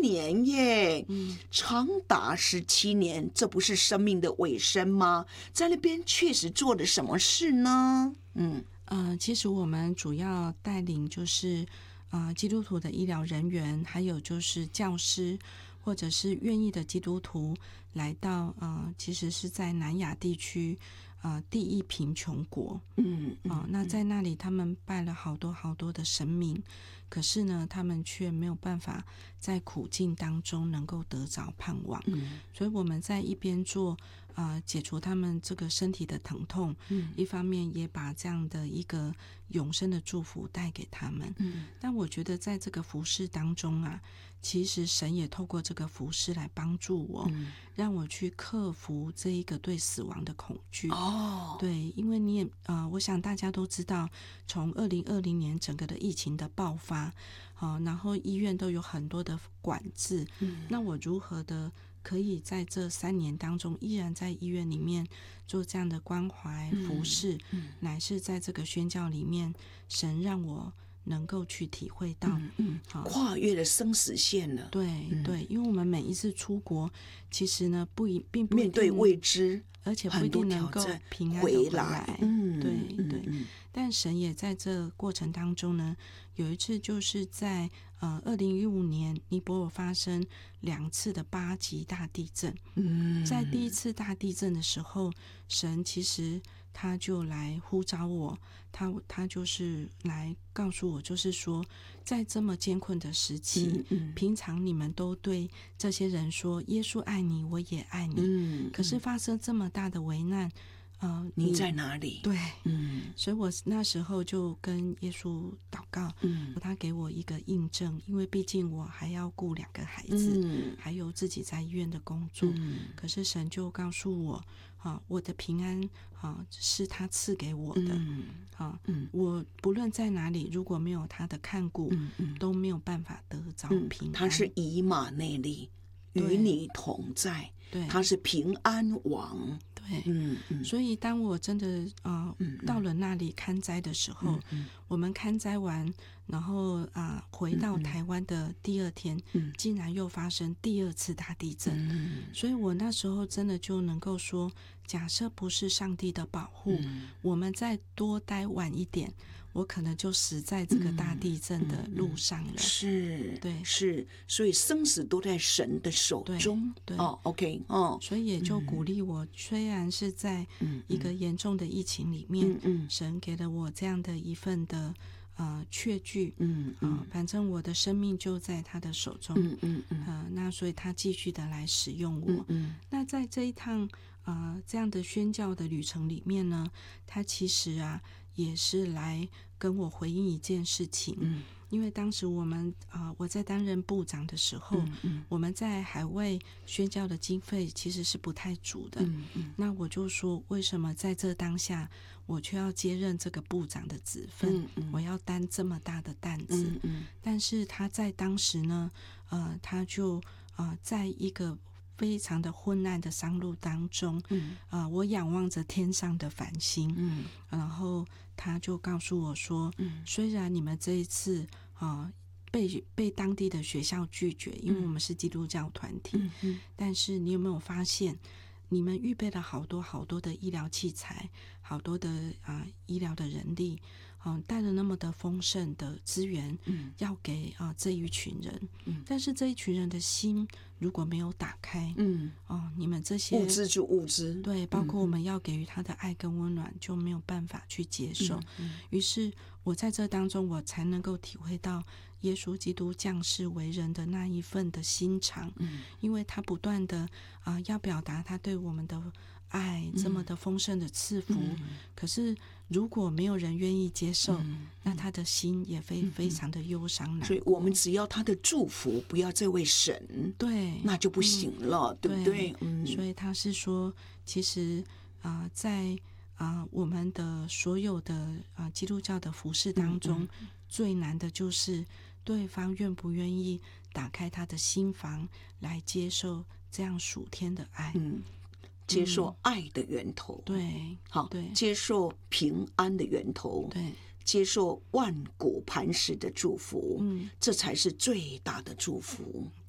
年耶，长达17年，这不是生命的尾声吗？在那边确实做了什么事呢？ 其实我们主要带领就是基督徒的医疗人员，还有就是教师，或者是愿意的基督徒来到其实是在南亚地区第一贫穷国。那在那里他们拜了好多好多的神明，可是呢他们却没有办法在苦境当中能够得着盼望。所以我们在一边做解除他们这个身体的疼痛，一方面也把这样的一个永生的祝福带给他们。但我觉得在这个服事当中其实神也透过这个服事来帮助我，让我去克服这一个对死亡的恐惧。对，因为你也我想大家都知道，从2020年整个的疫情的爆发，然后医院都有很多的管制，那我如何的可以在这3年当中依然在医院里面做这样的关怀服事，乃是在这个宣教里面神让我能够去体会到跨越了生死线了。 对，因为我们每一次出国其实呢并不一定面对未知， 而且不一定能够平安的回来。对，但神也在这过程当中呢，有一次就是在2015年尼泊尔发生2次的8级大地震。在第一次大地震的时候，神其实他就来呼召我，他就是来告诉我，就是说在这么艰困的时期，平常你们都对这些人说耶稣爱你，我也爱你，可是发生这么大的危难， 你在哪里？ 对，所以我那时候就跟耶稣祷告，他给我一个印证，因为毕竟我还要顾2个孩子，还有自己在医院的工作，可是神就告诉我，我的平安是他赐给我的，我不论在哪里，如果没有他的看顾，都没有办法得着平安。 他是以马内利，与你同在，他是平安王。 对，所以当我真的到了那里看灾的时候，我们看灾完，然后回到台湾的第2天，竟然又发生第2次大地震，所以我那时候真的就能够说，假设不是上帝的保护，我们再多待晚一点，我可能就死在这个大地震的路上了。 是， 对， 是，所以生死都在神的手中。 对 OK， 所以也就鼓励我，虽然是在一个严重的疫情里面，神给了我这样的一份的确据，反正我的生命就在他的手中，那所以他继续的来使用我。那在这一趟这样的宣教的旅程里面呢，他其实也是来跟我回应一件事情，因为当时我在担任部长的时候，我们在海外宣教的经费其实是不太足的，那我就说为什么在这当下我却要接任这个部长的职分，我要担这么大的担子，但是他在当时呢他就在一个非常的昏暗的山路当中，我仰望着天上的繁星，然后他就告诉我说，虽然你们这一次被当地的学校拒绝，因为我们是基督教团体，但是你有没有发现你们预备了好多好多的医疗器材，好多的医疗的人力，带了那么的丰盛的资源，要给这一群人，但是这一群人的心如果没有打开，你们这些物资就物资， 对，包括我们要给予他的爱跟温暖，就没有办法去接受。于是我在这当中，我才能够体会到耶稣基督降世为人的那一份的心肠，因为他不断的要表达他对我们的爱，这么的丰盛的赐福，可是如果没有人愿意接受，那他的心也非常的忧伤难过。 所以我们只要他的祝福，不要再为神， 对， 那就不行了，对不对？ 所以他是说，其实在我们的所有的基督教的服事当中，最难的就是对方愿不愿意打开他的心房来接受这样属天的爱， 接受爱的源头， 对， 好， 对， 接受平安的源头， 对， 接受万古磐石的祝福，这才是最大的祝福。